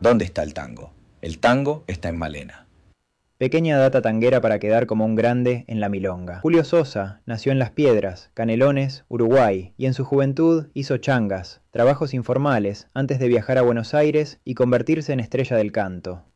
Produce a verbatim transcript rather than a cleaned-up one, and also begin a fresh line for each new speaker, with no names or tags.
¿Dónde está el tango? El tango está en Malena.
Pequeña data tanguera para quedar como un grande en la milonga. Julio Sosa nació en Las Piedras, Canelones, Uruguay, y en su juventud hizo changas, trabajos informales, antes de viajar a Buenos Aires y convertirse en estrella del canto.